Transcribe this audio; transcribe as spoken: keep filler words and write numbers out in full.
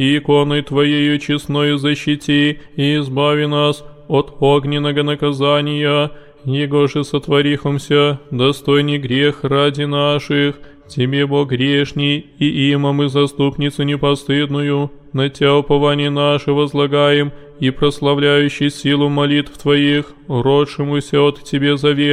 и иконой Твоею честною защити, и избави нас от огненного наказания, его же сотворихомся, достойный грех ради наших, Тебе, Бог грешний, и има мы заступницу непостыдную, на Тя упование наше возлагаем, и прославляющий силу молитв Твоих, родшемуся от Тебе завет.